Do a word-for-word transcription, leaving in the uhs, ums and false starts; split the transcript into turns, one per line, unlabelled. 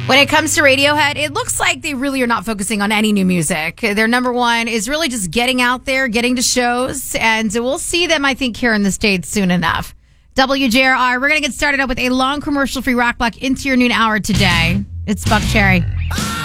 When it comes to Radiohead, it looks like they really are not focusing on any new music. Their number one is really just getting out there, getting to shows, and we'll see them, I think, here in the States soon enough. W J R R, we're going to get started up with a long commercial-free rock block into your noon hour today. It's Buck Cherry.